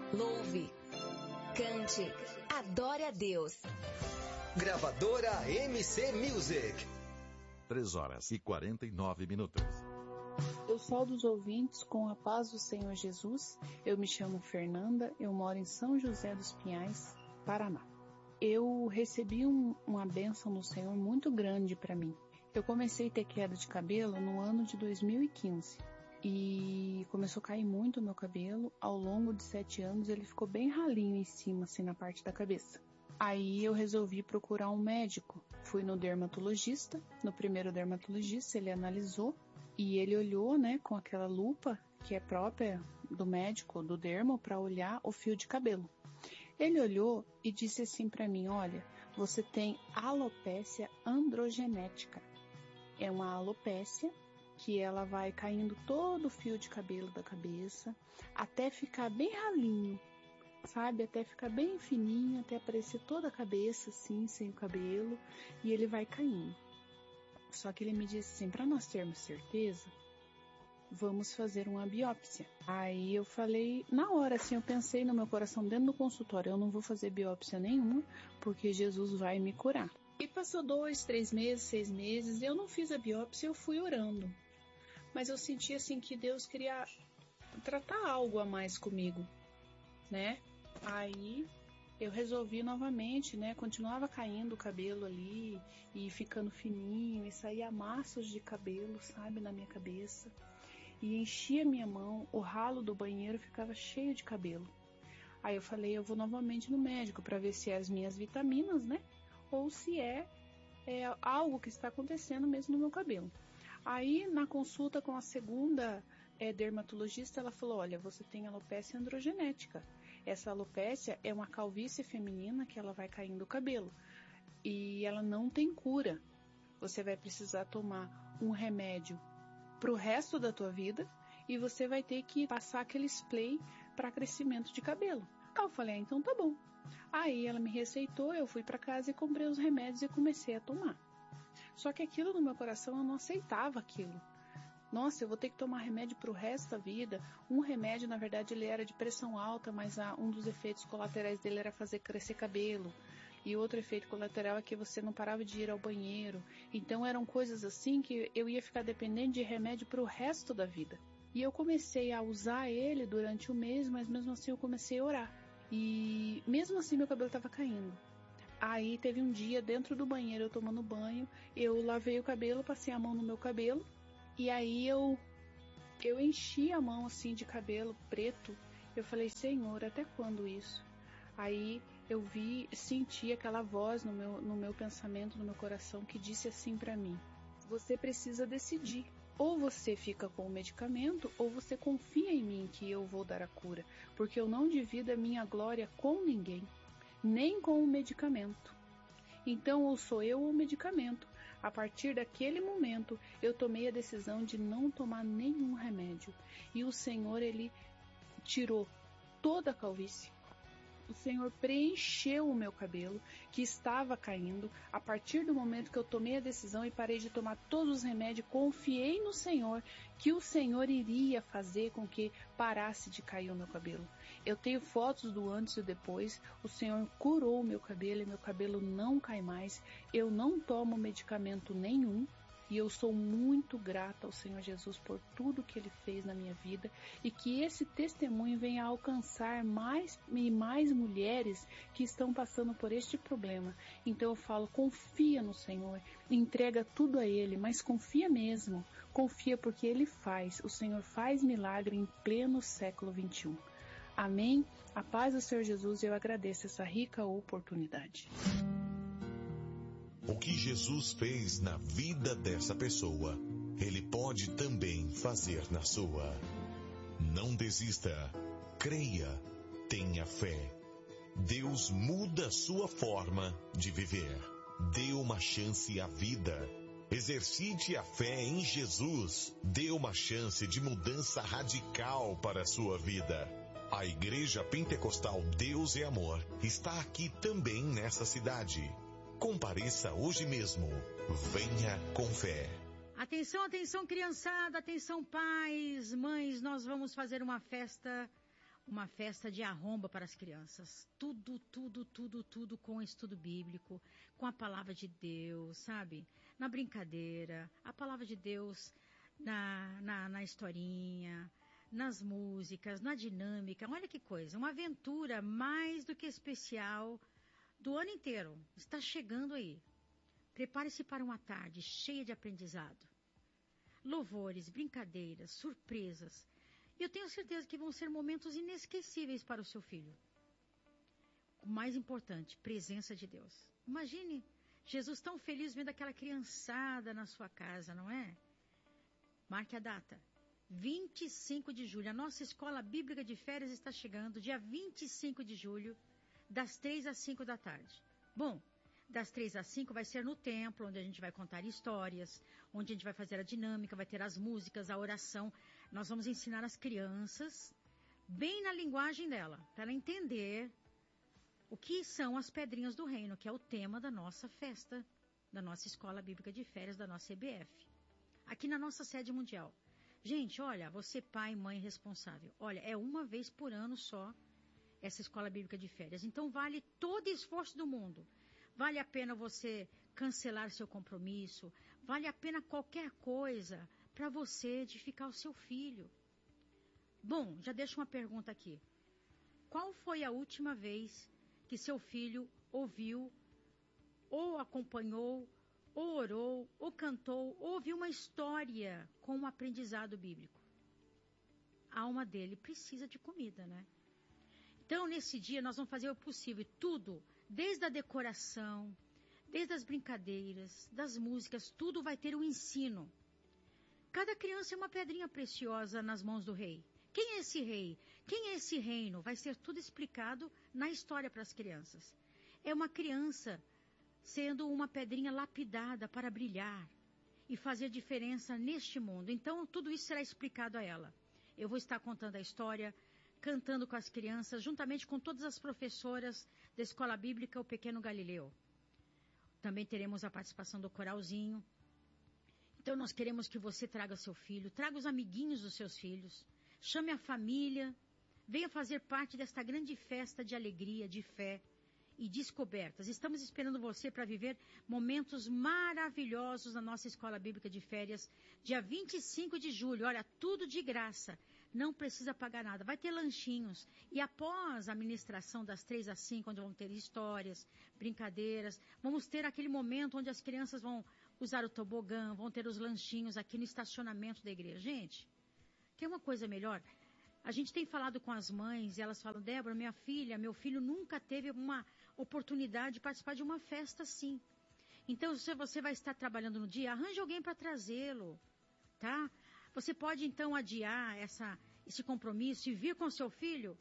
Louve, cante, adore a Deus. Gravadora MC Music. 3h49. Eu saudo os ouvintes com a paz do Senhor Jesus. Eu me chamo Fernanda, eu moro em São José dos Pinhais, Paraná. Eu recebi uma bênção do Senhor muito grande para mim. Eu comecei a ter queda de cabelo no ano de 2015 e começou a cair muito o meu cabelo. Ao longo de 7 anos ele ficou bem ralinho em cima, assim, na parte da cabeça. Aí eu resolvi procurar um médico. Fui no dermatologista. No primeiro dermatologista ele analisou e ele olhou, né, com aquela lupa que é própria do médico, do dermo, para olhar o fio de cabelo. Ele olhou e disse assim para mim: olha, você tem alopécia androgenética. É uma alopécia que ela vai caindo todo o fio de cabelo da cabeça até ficar bem ralinho, sabe? Até ficar bem fininho, até aparecer toda a cabeça assim, sem o cabelo, e ele vai caindo. Só que ele me disse assim: para nós termos certeza, vamos fazer uma biópsia. Aí eu falei, na hora assim, eu pensei no meu coração, dentro do consultório, eu não vou fazer biópsia nenhuma, porque Jesus vai me curar. E passou 2, 3 meses, 6 meses, eu não fiz a biópsia, eu fui orando. Mas eu senti assim que Deus queria tratar algo a mais comigo, né? Aí eu resolvi novamente, né? Continuava caindo o cabelo ali e ficando fininho e saía maços de cabelo, sabe, na minha cabeça. E enchia minha mão, o ralo do banheiro ficava cheio de cabelo. Aí eu falei, eu vou novamente no médico para ver se é as minhas vitaminas, né? Ou se é algo que está acontecendo mesmo no meu cabelo. Aí na consulta com a segunda dermatologista, ela falou, olha, você tem alopécia androgenética. Essa alopécia é uma calvície feminina que ela vai caindo o cabelo. E ela não tem cura. Você vai precisar tomar um remédio pro resto da tua vida e você vai ter que passar aquele spray para crescimento de cabelo. Aí eu falei, então tá bom. Aí ela me receitou, eu fui para casa e comprei os remédios e comecei a tomar. Só que aquilo no meu coração, eu não aceitava aquilo. Nossa, eu vou ter que tomar remédio pro resto da vida. Um remédio, na verdade, ele era de pressão alta, mas um dos efeitos colaterais dele era fazer crescer cabelo. E outro efeito colateral é que você não parava de ir ao banheiro. Então eram coisas assim que eu ia ficar dependente de remédio pro resto da vida. E eu comecei a usar ele durante o mês, mas mesmo assim eu comecei a orar. E mesmo assim meu cabelo estava caindo. Aí teve um dia dentro do banheiro, eu tomando banho, eu lavei o cabelo, passei a mão no meu cabelo. E aí eu enchi a mão assim de cabelo preto. Eu falei, Senhor, até quando isso? Aí eu senti aquela voz no meu pensamento, no meu coração, que disse assim para mim: você precisa decidir. Ou você fica com o medicamento, ou você confia em mim que eu vou dar a cura. Porque eu não divido a minha glória com ninguém, nem com o medicamento. Então, ou sou eu ou o medicamento. A partir daquele momento, eu tomei a decisão de não tomar nenhum remédio. E o Senhor, Ele tirou toda a calvície. O Senhor preencheu o meu cabelo, que estava caindo. A partir do momento que eu tomei a decisão e parei de tomar todos os remédios, confiei no Senhor, que o Senhor iria fazer com que parasse de cair o meu cabelo. Eu tenho fotos do antes e depois. O Senhor curou o meu cabelo e meu cabelo não cai mais. Eu não tomo medicamento nenhum. E eu sou muito grata ao Senhor Jesus por tudo que Ele fez na minha vida e que esse testemunho venha a alcançar mais e mais mulheres que estão passando por este problema. Então eu falo, confia no Senhor, entrega tudo a Ele, mas confia mesmo, confia porque Ele faz, o Senhor faz milagre em pleno século 21. Amém? A paz do Senhor Jesus, eu agradeço essa rica oportunidade. O que Jesus fez na vida dessa pessoa, Ele pode também fazer na sua. Não desista, creia, tenha fé. Deus muda sua forma de viver. Dê uma chance à vida. Exercite a fé em Jesus. Dê uma chance de mudança radical para a sua vida. A Igreja Pentecostal Deus é Amor está aqui também nessa cidade. Compareça hoje mesmo. Venha com fé. Atenção, atenção criançada, atenção pais, mães, nós vamos fazer uma festa uma festa de arromba para as crianças. Tudo com o estudo bíblico, com a palavra de Deus, sabe? Na brincadeira, a palavra de Deus na historinha, nas músicas, na dinâmica. Olha que coisa, uma aventura mais do que especial do ano inteiro. Está chegando aí. Prepare-se para uma tarde cheia de aprendizado. Louvores, brincadeiras, surpresas. E eu tenho certeza que vão ser momentos inesquecíveis para o seu filho. O mais importante, presença de Deus. Imagine Jesus tão feliz vendo aquela criançada na sua casa, não é? Marque a data. 25 de julho. A nossa escola bíblica de férias está chegando, dia 25 de julho, das 3 às 5 da tarde. Bom, das 3 às 5 vai ser no templo, onde a gente vai contar histórias, onde a gente vai fazer a dinâmica, vai ter as músicas, a oração. Nós vamos ensinar as crianças, bem na linguagem dela, para ela entender o que são as pedrinhas do reino, que é o tema da nossa festa, da nossa escola bíblica de férias, da nossa EBF. Aqui na nossa sede mundial. Gente, olha, você pai, mãe responsável, olha, é uma vez por ano só essa escola bíblica de férias. Então vale todo esforço do mundo. Vale a pena você cancelar seu compromisso, vale a pena qualquer coisa para você edificar o seu filho. Bom, já deixo uma pergunta aqui. Qual foi a última vez que seu filho ouviu, ou acompanhou, ou orou, ou cantou, ou ouviu uma história com um aprendizado bíblico? A alma dele precisa de comida, né? Então, nesse dia, nós vamos fazer o possível, tudo, desde a decoração, desde as brincadeiras, das músicas, tudo vai ter um ensino. Cada criança é uma pedrinha preciosa nas mãos do rei. Quem é esse rei? Quem é esse reino? Vai ser tudo explicado na história para as crianças. É uma criança sendo uma pedrinha lapidada para brilhar e fazer diferença neste mundo. Então, tudo isso será explicado a ela. Eu vou estar contando a história, cantando com as crianças, juntamente com todas as professoras da Escola Bíblica O Pequeno Galileu. Também teremos a participação do coralzinho. Então, nós queremos que você traga seu filho, traga os amiguinhos dos seus filhos, chame a família, venha fazer parte desta grande festa de alegria, de fé e descobertas. Estamos esperando você para viver momentos maravilhosos na nossa Escola Bíblica de Férias, dia 25 de julho. Olha, tudo de graça, não precisa pagar nada. Vai ter lanchinhos e após a ministração das 3 às 5, onde vão ter histórias, brincadeiras, vamos ter aquele momento onde as crianças vão usar o tobogã, vão ter os lanchinhos aqui no estacionamento da igreja. Gente, quer uma coisa melhor? A gente tem falado com as mães e elas falam: Débora, minha filha, meu filho nunca teve uma oportunidade de participar de uma festa assim. Então, se você vai estar trabalhando no dia, arranje alguém para trazê-lo, tá? Você pode então adiar esse compromisso e vir com seu filho.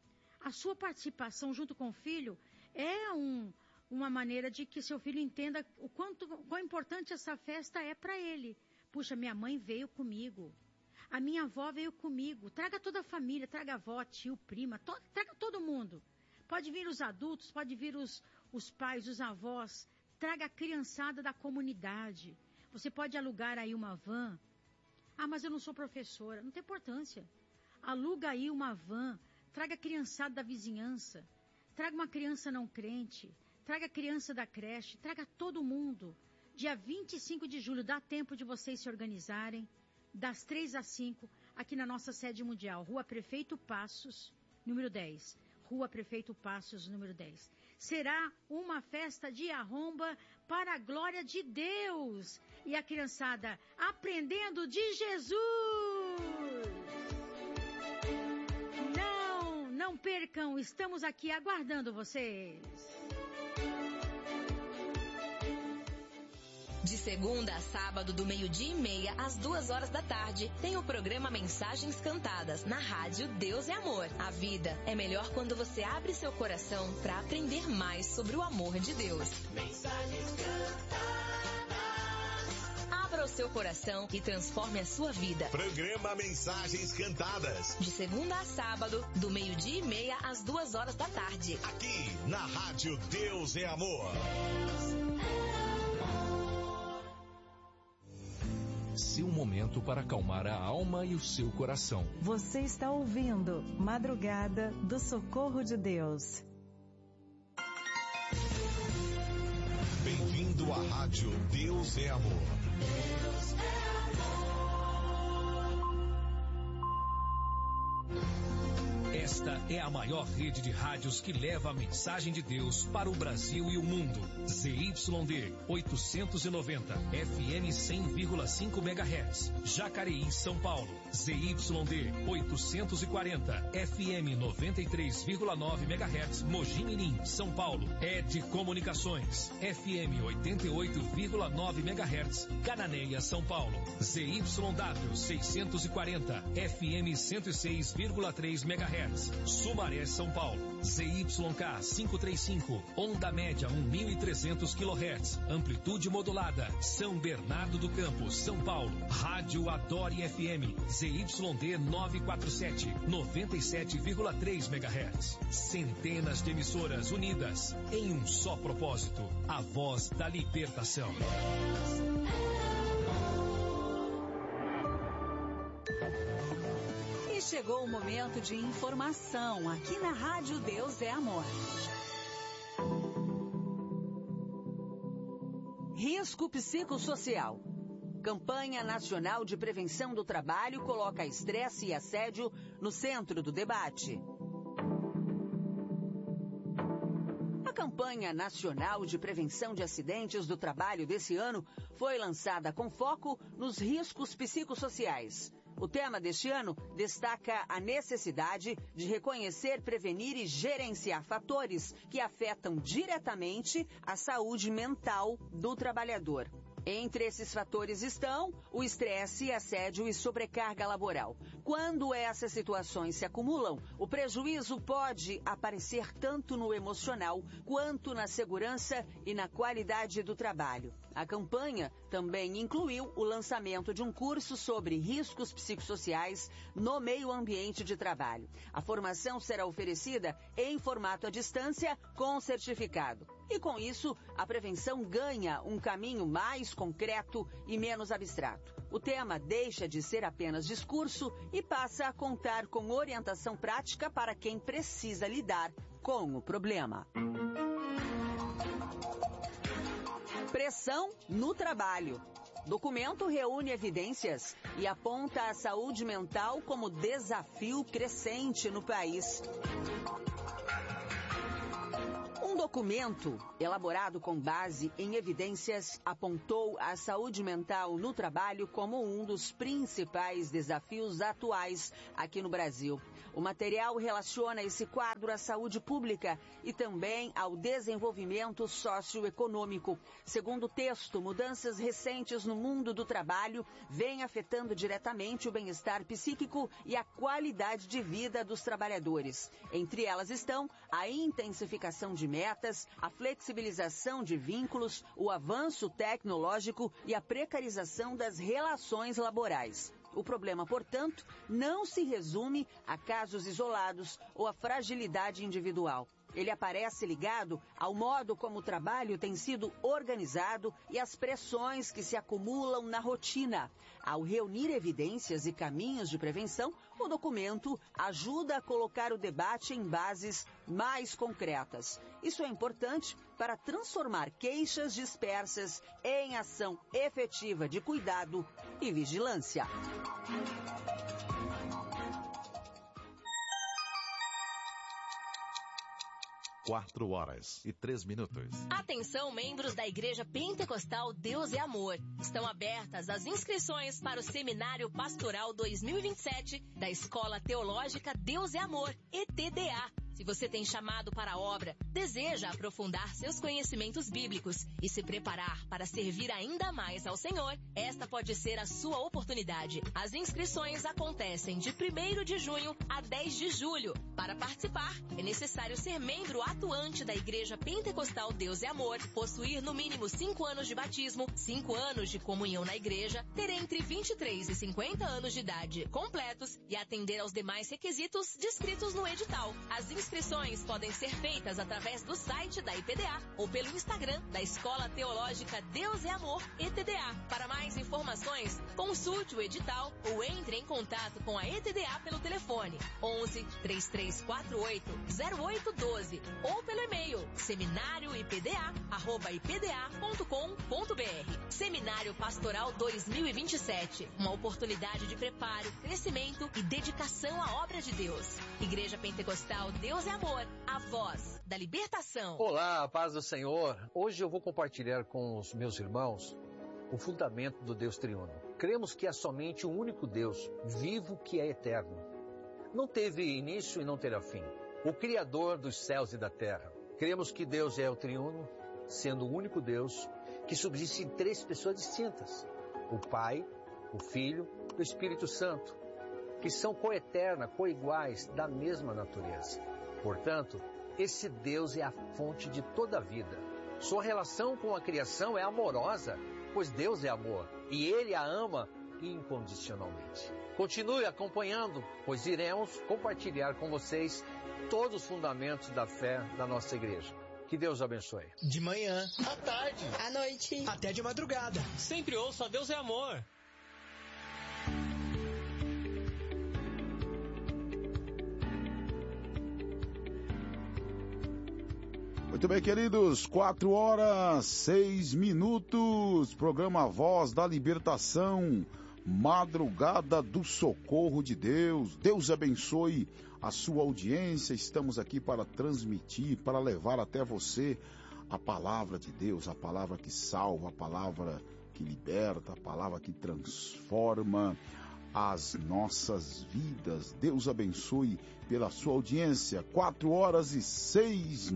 A sua participação junto com o filho é uma maneira de que seu filho entenda quão importante essa festa é para ele. Puxa, minha mãe veio comigo. A minha avó veio comigo. Traga toda a família, traga a avó, tio, prima, traga todo mundo. Pode vir os adultos, pode vir os pais, os avós. Traga a criançada da comunidade. Você pode alugar aí uma van. Ah, mas eu não sou professora. Não tem importância. Aluga aí uma van. Traga a criançada da vizinhança. Traga uma criança não crente. Traga a criança da creche. Traga todo mundo. Dia 25 de julho, dá tempo de vocês se organizarem. Das 3 às 5, aqui na nossa sede mundial, Rua Prefeito Passos, número 10. Rua Prefeito Passos, número 10. Será uma festa de arromba para a glória de Deus. E a criançada aprendendo de Jesus. Não percam, estamos aqui aguardando vocês. De segunda a sábado, do 12:30 às 14h, tem o programa Mensagens Cantadas, na rádio Deus é Amor. A vida é melhor quando você abre seu coração para aprender mais sobre o amor de Deus. Mensagens Cantadas. Abra o seu coração e transforme a sua vida. Programa Mensagens Cantadas. De segunda a sábado, do 12:30 às 14h. Aqui, na rádio Deus é Amor. seu momento para acalmar a alma e o seu coração. Você está ouvindo Madrugada do Socorro de Deus. Bem-vindo à Rádio Deus é Amor. Deus é amor. Esta é a maior rede de rádios que leva a mensagem de Deus para o Brasil e o mundo. ZYD 890, FM 100,5 MHz, Jacareí, São Paulo. ZYD 840, FM 93,9 MHz, Mogi Mirim, São Paulo. ED Comunicações, FM 88,9 MHz, Cananéia, São Paulo. ZYW 640, FM 106,3 MHz. Sumaré, São Paulo. ZYK 535, onda média 1.300 kHz, amplitude modulada, São Bernardo do Campo, São Paulo. Rádio Adore FM, ZYD 947, 97,3 MHz. Centenas de emissoras unidas em um só propósito, a voz da libertação. Chegou o momento de informação aqui na Rádio Deus é Amor. Risco psicossocial. Campanha Nacional de Prevenção do Trabalho coloca estresse e assédio no centro do debate. A Campanha Nacional de Prevenção de Acidentes do Trabalho desse ano foi lançada com foco nos riscos psicossociais. O tema deste ano destaca a necessidade de reconhecer, prevenir e gerenciar fatores que afetam diretamente a saúde mental do trabalhador. Entre esses fatores estão o estresse, assédio e sobrecarga laboral. Quando essas situações se acumulam, o prejuízo pode aparecer tanto no emocional quanto na segurança e na qualidade do trabalho. A campanha também incluiu o lançamento de um curso sobre riscos psicossociais no meio ambiente de trabalho. A formação será oferecida em formato à distância com certificado. E com isso, a prevenção ganha um caminho mais concreto e menos abstrato. O tema deixa de ser apenas discurso e passa a contar com orientação prática para quem precisa lidar com o problema. Pressão no trabalho. Documento reúne evidências e aponta a saúde mental como desafio crescente no país. Um documento elaborado com base em evidências apontou a saúde mental no trabalho como um dos principais desafios atuais aqui no Brasil. O material relaciona esse quadro à saúde pública e também ao desenvolvimento socioeconômico. Segundo o texto, mudanças recentes no mundo do trabalho vêm afetando diretamente o bem-estar psíquico e a qualidade de vida dos trabalhadores. Entre elas estão a intensificação de metas, a flexibilização de vínculos, o avanço tecnológico e a precarização das relações laborais. O problema, portanto, não se resume a casos isolados ou a fragilidade individual. Ele aparece ligado ao modo como o trabalho tem sido organizado e às pressões que se acumulam na rotina. Ao reunir evidências e caminhos de prevenção, o documento ajuda a colocar o debate em bases mais concretas. Isso é importante para transformar queixas dispersas em ação efetiva de cuidado e vigilância. 4h03. Atenção, membros da Igreja Pentecostal Deus é Amor. Estão abertas as inscrições para o Seminário Pastoral 2027 da Escola Teológica Deus é Amor, ETDA. Se você tem chamado para a obra, deseja aprofundar seus conhecimentos bíblicos e se preparar para servir ainda mais ao Senhor, esta pode ser a sua oportunidade. As inscrições acontecem de 1º de junho a 10 de julho. Para participar, é necessário ser membro atuante da Igreja Pentecostal Deus é Amor, possuir no mínimo 5 anos de batismo, 5 anos de comunhão na igreja, ter entre 23 e 50 anos de idade completos e atender aos demais requisitos descritos no edital. As inscrições inscrições podem ser feitas através do site da IPDA ou pelo Instagram da Escola Teológica Deus é Amor, ETDA. Para mais informações, consulte o edital ou entre em contato com a ETDA pelo telefone 11 3348 0812 ou pelo e-mail seminarioipda@ipda.com.br. Seminário Pastoral 2027, uma oportunidade de preparo, crescimento e dedicação à obra de Deus. Igreja Pentecostal Deus é Amor, a voz da libertação. Olá, a paz do Senhor. Hoje eu vou compartilhar com os meus irmãos o fundamento do Deus triuno. Cremos que há somente um único Deus, vivo, que é eterno. Não teve início e não terá fim. O Criador dos céus e da terra. Cremos que Deus é o triuno, sendo o único Deus que subsiste em 3 pessoas distintas. O Pai, o Filho e o Espírito Santo, que são coeterna, coiguais, da mesma natureza. Portanto, esse Deus é a fonte de toda a vida. Sua relação com a criação é amorosa, pois Deus é amor e Ele a ama incondicionalmente. Continue acompanhando, pois iremos compartilhar com vocês todos os fundamentos da fé da nossa igreja. Que Deus abençoe. De manhã, à tarde, à noite, até de madrugada. Sempre ouça Deus é Amor. Muito bem, queridos, 4h06, programa Voz da Libertação, madrugada do socorro de Deus. Deus abençoe a sua audiência. Estamos aqui para transmitir, para levar até você a palavra de Deus, a palavra que salva, a palavra que liberta, a palavra que transforma as nossas vidas. Deus abençoe pela sua audiência. 4h06.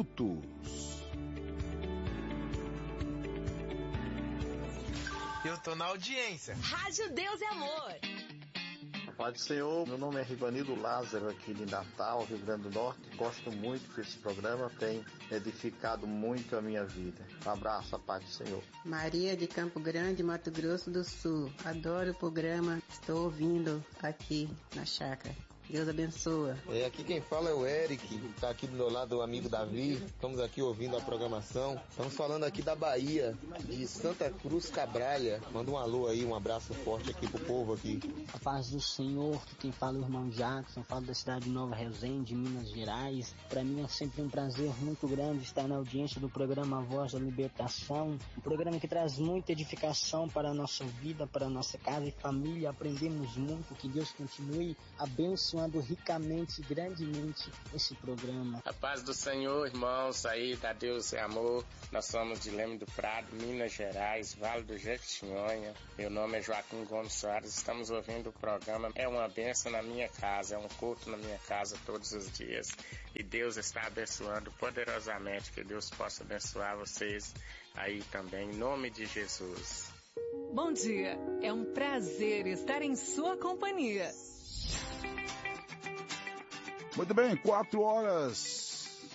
Eu tô na audiência. Rádio Deus é Amor. Paz do Senhor, meu nome é Rivanildo Lázaro, aqui de Natal, Rio Grande do Norte. Gosto muito desse programa, tem edificado muito a minha vida. Um abraço, a paz do Senhor. Maria de Campo Grande, Mato Grosso do Sul. Adoro o programa, estou ouvindo aqui na chácara. Deus abençoa. Aqui quem fala é o Eric, está aqui do meu lado o amigo Davi. Estamos aqui ouvindo a programação. Estamos falando aqui da Bahia, de Santa Cruz Cabralha. Manda um alô aí, um abraço forte aqui pro povo aqui. A paz do Senhor, quem fala é o irmão Jackson, falo da cidade de Nova Resende, Minas Gerais. Para mim é sempre um prazer muito grande estar na audiência do programa Voz da Libertação, um programa que traz muita edificação para a nossa vida, para a nossa casa e família. Aprendemos muito, que Deus continue abençoando ricamente e grandemente esse programa. A paz do Senhor, irmãos, aí da Deus é Amor. Nós somos de Leme do Prado, Minas Gerais, Vale do Jequitinhonha. Meu nome é Joaquim Gomes Soares. Estamos ouvindo o programa. É uma bênção na minha casa, é um culto na minha casa todos os dias. E Deus está abençoando poderosamente. Que Deus possa abençoar vocês aí também, em nome de Jesus. Bom dia, é um prazer estar em sua companhia. Muito bem, 4h08.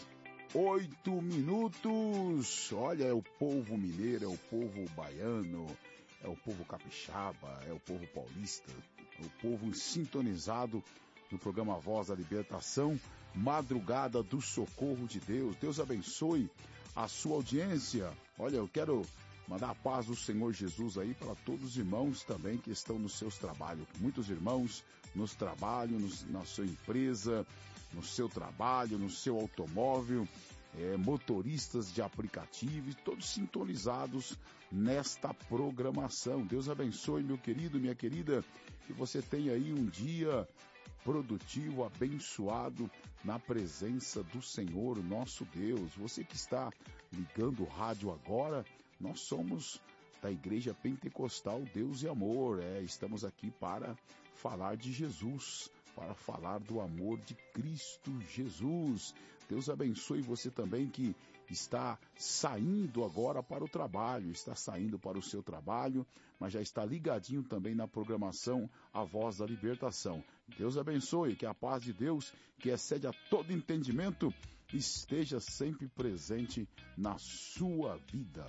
Olha, é o povo mineiro, é o povo baiano, é o povo capixaba, é o povo paulista, é o povo sintonizado no programa Voz da Libertação, madrugada do socorro de Deus. Deus abençoe a sua audiência. Olha, eu quero mandar a paz do Senhor Jesus aí para todos os irmãos também que estão nos seus trabalhos. Muitos irmãos nos trabalhos, na sua empresa, no seu trabalho, no seu automóvel, motoristas de aplicativos, todos sintonizados nesta programação. Deus abençoe, meu querido, minha querida, que você tenha aí um dia produtivo, abençoado na presença do Senhor, nosso Deus. Você que está ligando o rádio agora, nós somos da Igreja Pentecostal Deus e Amor. Estamos aqui para falar de Jesus, para falar do amor de Cristo Jesus. Deus abençoe você também que está saindo agora para o trabalho, está saindo para o seu trabalho, mas já está ligadinho também na programação A Voz da Libertação. Deus abençoe, que a paz de Deus, que excede a todo entendimento, esteja sempre presente na sua vida.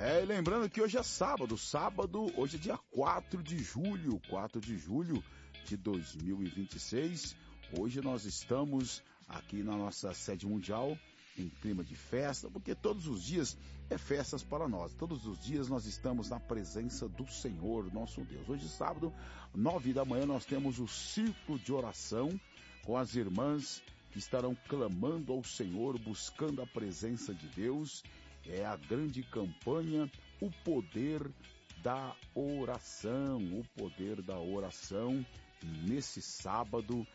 E lembrando que hoje é sábado, hoje é dia 4 de julho de 2026. Hoje nós estamos aqui na nossa sede mundial em clima de festa, porque todos os dias é festas para nós. Todos os dias nós estamos na presença do Senhor, nosso Deus. Hoje, sábado, 9 da manhã, nós temos o círculo de oração com as irmãs que estarão clamando ao Senhor, buscando a presença de Deus. É a grande campanha, o poder da oração, nesse sábado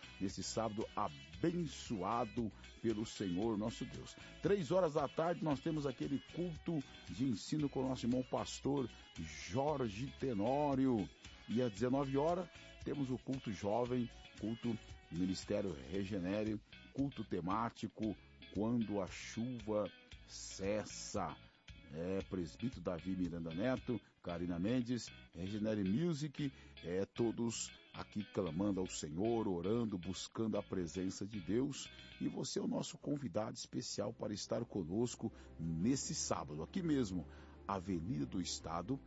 abençoado pelo Senhor nosso Deus. 3 horas da tarde nós temos aquele culto de ensino com o nosso irmão pastor Jorge Tenório. E às 19 horas temos o culto jovem, culto Ministério Regenere, culto temático, quando a chuva cessa. Presbítero Davi Miranda Neto, Karina Mendes, Regenere Music, todos aqui clamando ao Senhor, orando, buscando a presença de Deus. E você é o nosso convidado especial para estar conosco nesse sábado, aqui mesmo, Avenida do Estado,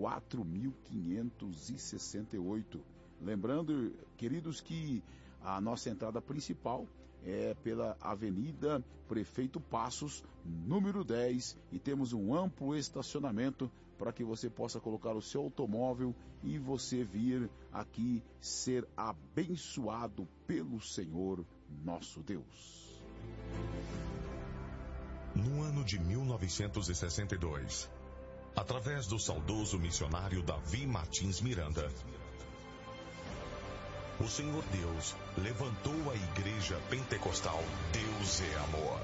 4568. Lembrando, queridos, que a nossa entrada principal é pela Avenida Prefeito Passos, número 10, e temos um amplo estacionamento para que você possa colocar o seu automóvel e você vir aqui ser abençoado pelo Senhor nosso Deus. No ano de 1962, através do saudoso missionário Davi Martins Miranda, o Senhor Deus levantou a Igreja Pentecostal Deus é Amor.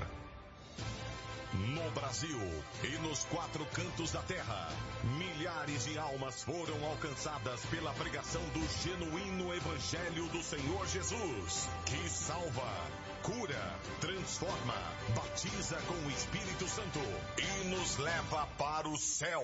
No Brasil e nos 4 cantos da terra, milhares de almas foram alcançadas pela pregação do genuíno Evangelho do Senhor Jesus, que salva, cura, transforma, batiza com o Espírito Santo e nos leva para o céu.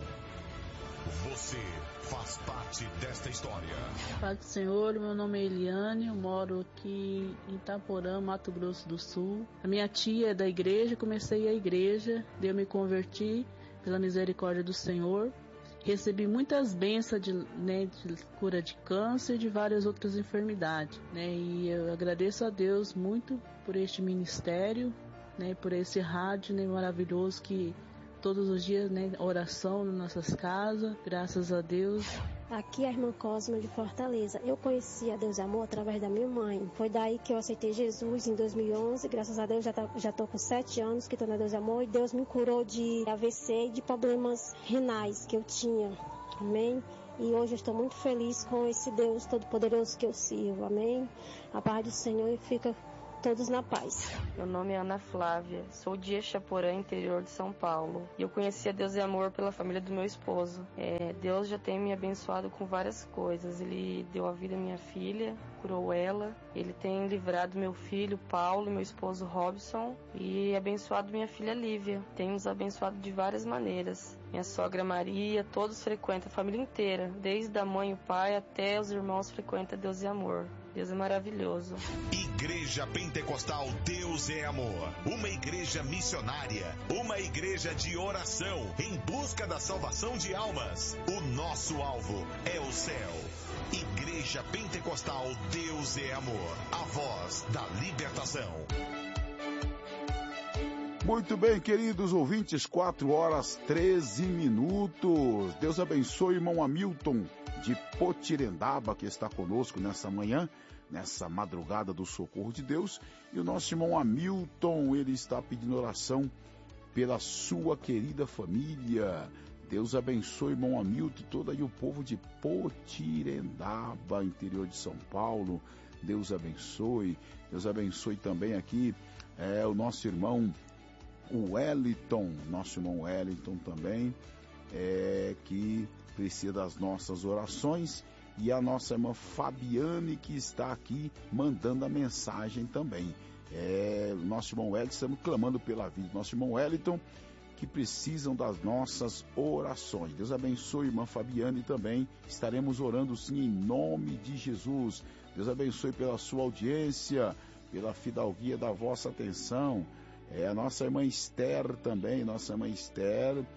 Você faz parte desta história. Pai do Senhor, meu nome é Eliane, eu moro aqui em Itaporã, Mato Grosso do Sul. A minha tia é da igreja, comecei a igreja, eu me converti pela misericórdia do Senhor. Recebi muitas bênçãos de cura de câncer e de várias outras enfermidades. E eu agradeço a Deus muito por este ministério, por esse rádio maravilhoso que todos os dias, oração nas nossas casas, graças a Deus. Aqui é a irmã Cosma de Fortaleza. Eu conheci a Deus é Amor através da minha mãe. Foi daí que eu aceitei Jesus em 2011. Graças a Deus já tô com 7 anos que estou na Deus é Amor. E Deus me curou de AVC e de problemas renais que eu tinha. Amém? E hoje eu estou muito feliz com esse Deus Todo-Poderoso que eu sirvo. Amém? A paz do Senhor e fica todos na paz. Meu nome é Ana Flávia, sou de Exaporã, interior de São Paulo. E eu conheci a Deus é Amor pela família do meu esposo. Deus já tem me abençoado com várias coisas. Ele deu a vida à minha filha, curou ela. Ele tem livrado meu filho Paulo e meu esposo Robson. E abençoado minha filha Lívia. Tem nos abençoado de várias maneiras. Minha sogra Maria, todos frequentam, a família inteira. Desde a mãe e o pai até os irmãos frequentam Deus é Amor. Deus é maravilhoso. Igreja Pentecostal Deus é Amor. Uma igreja missionária. Uma igreja de oração em busca da salvação de almas. O nosso alvo é o céu. Igreja Pentecostal Deus é Amor. A voz da libertação. Muito bem, queridos ouvintes, 4 horas 13 minutos. Deus abençoe, irmão Hamilton de Potirendaba, que está conosco nessa manhã, nessa madrugada do socorro de Deus. E o nosso irmão Hamilton, ele está pedindo oração pela sua querida família. Deus abençoe, irmão Hamilton, e todo aí o povo de Potirendaba, interior de São Paulo. Deus abençoe. Deus abençoe também aqui o nosso irmão Wellington, nosso irmão Wellington também, que precisa das nossas orações, e a nossa irmã Fabiane, que está aqui mandando a mensagem também. Nosso irmão Wellington, estamos clamando pela vida. Nosso irmão Wellington, que precisam das nossas orações. Deus abençoe, irmã Fabiane também. Estaremos orando sim em nome de Jesus. Deus abençoe pela sua audiência, pela fidalguia da vossa atenção. A nossa irmã Esther também, nossa irmã Esther,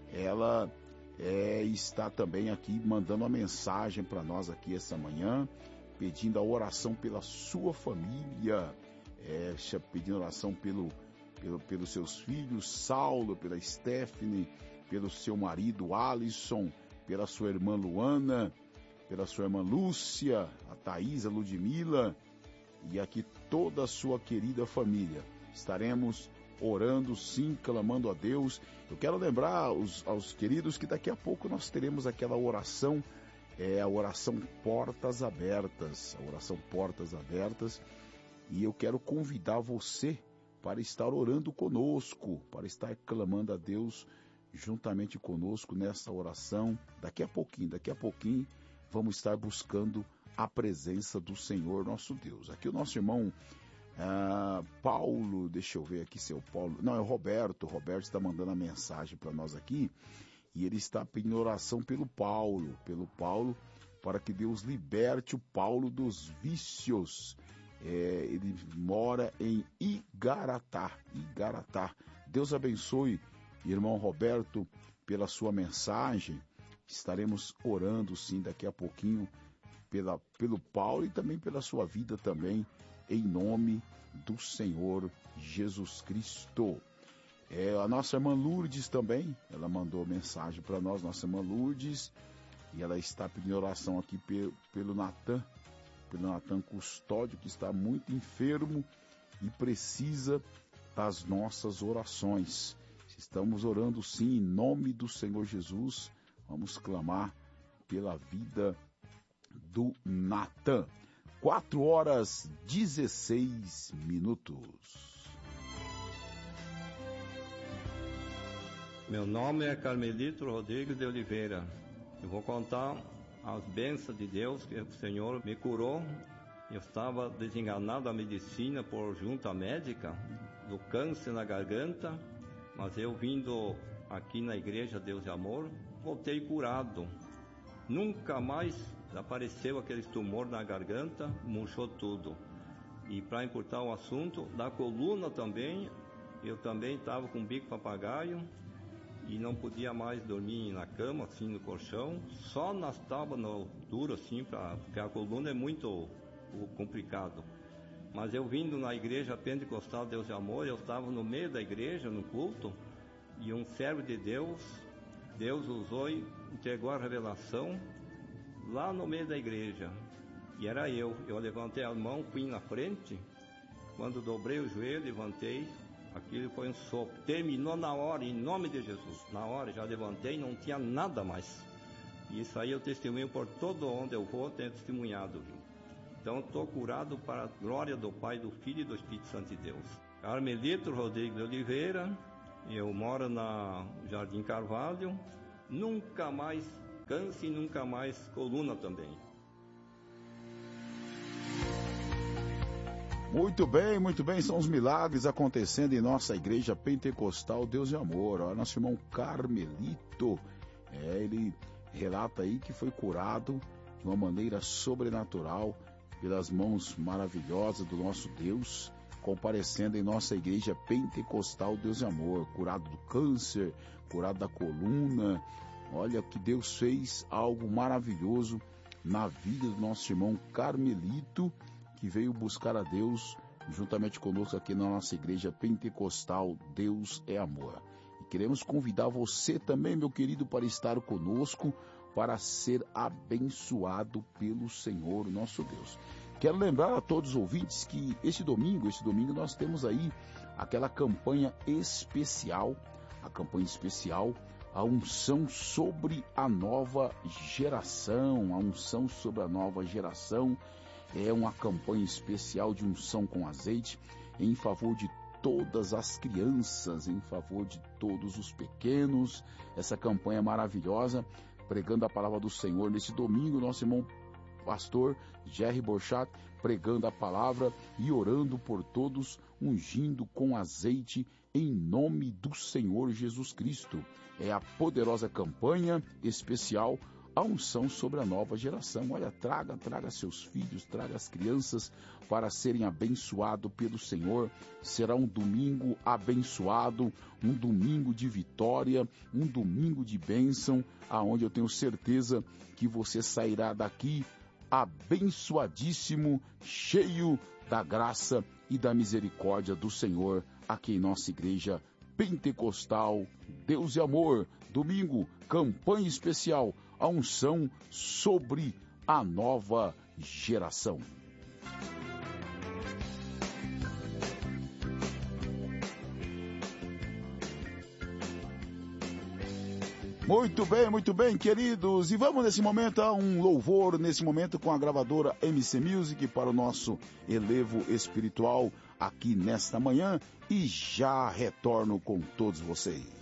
ela está também aqui mandando uma mensagem para nós aqui essa manhã, pedindo a oração pela sua família, pedindo oração pelos seus filhos, Saulo, pela Stephanie, pelo seu marido Alisson, pela sua irmã Luana, pela sua irmã Lúcia, a Thaís, a Ludmila e aqui toda a sua querida família. Estaremos orando sim, clamando a Deus. Eu quero lembrar aos queridos que daqui a pouco nós teremos aquela oração, a oração Portas Abertas, a oração Portas Abertas, e eu quero convidar você para estar orando conosco, para estar clamando a Deus juntamente conosco nessa oração. Daqui a pouquinho, vamos estar buscando a presença do Senhor nosso Deus. Aqui o nosso irmão Paulo, deixa eu ver aqui, seu Paulo, não, é o Roberto está mandando a mensagem para nós aqui, e ele está pedindo oração pelo Paulo, para que Deus liberte o Paulo dos vícios. Ele mora em Igaratá. Deus abençoe, irmão Roberto, pela sua mensagem. Estaremos orando sim daqui a pouquinho pelo Paulo e também pela sua vida também, em nome do Senhor Jesus Cristo. A nossa irmã Lourdes também, ela mandou mensagem para nós, nossa irmã Lourdes, e ela está pedindo oração aqui pelo Natan Custódio, que está muito enfermo e precisa das nossas orações. Estamos orando sim em nome do Senhor Jesus. Vamos clamar pela vida do Natan. 4h16. Meu nome é Carmelito Rodrigues de Oliveira. Eu vou contar as bênçãos de Deus que o Senhor me curou. Eu estava desenganado da medicina por junta médica, do câncer na garganta, mas eu vindo aqui na igreja Deus e Amor, voltei curado. Nunca mais apareceu aquele tumor na garganta, murchou tudo. E para encurtar o assunto, da coluna também, eu também estava com bico papagaio e não podia mais dormir na cama, assim, no colchão, só nas tábuas duras, assim, porque a coluna é muito complicado. Mas eu vindo na igreja pentecostal Deus e Amor, eu estava no meio da igreja, no culto, e um servo de Deus usou e entregou a revelação lá no meio da igreja, e era eu levantei a mão, fui na frente, quando dobrei o joelho, levantei, aquilo foi um sopro, terminou na hora, em nome de Jesus, na hora, já levantei, não tinha nada mais, e isso aí eu testemunho por todo onde eu vou, tenho testemunhado, viu? Então estou curado para a glória do Pai, do Filho e do Espírito Santo de Deus. Carmelito Rodrigues de Oliveira, eu moro na Jardim Carvalho, nunca mais câncer e nunca mais coluna também. Muito bem, são os milagres acontecendo em nossa igreja pentecostal Deus e Amor. Olha, nosso irmão Carmelito, ele relata aí que foi curado de uma maneira sobrenatural pelas mãos maravilhosas do nosso Deus, comparecendo em nossa igreja pentecostal Deus e Amor, curado do câncer, curado da coluna. Olha que Deus fez algo maravilhoso na vida do nosso irmão Carmelito, que veio buscar a Deus juntamente conosco aqui na nossa igreja pentecostal Deus é Amor. E queremos convidar você também, meu querido, para estar conosco, para ser abençoado pelo Senhor nosso Deus. Quero lembrar a todos os ouvintes que este domingo nós temos aí aquela campanha especial, a unção sobre a nova geração, é uma campanha especial de unção com azeite em favor de todas as crianças, em favor de todos os pequenos. Essa campanha maravilhosa, pregando a palavra do Senhor. Nesse domingo, nosso irmão pastor Jerry Borchat pregando a palavra e orando por todos, ungindo com azeite em nome do Senhor Jesus Cristo. É a poderosa campanha especial, a a unção sobre a nova geração. Olha, traga seus filhos, traga as crianças para serem abençoados pelo Senhor. Será um domingo abençoado, um domingo de vitória, um domingo de bênção, aonde eu tenho certeza que você sairá daqui abençoadíssimo, cheio da graça e da misericórdia do Senhor, aqui em nossa igreja pentecostal Deus e Amor. Domingo, campanha especial, a unção sobre a nova geração. Muito bem, queridos. E vamos nesse momento a um louvor, nesse momento com a gravadora MC Music para o nosso elevo espiritual aqui nesta manhã. E já retorno com todos vocês.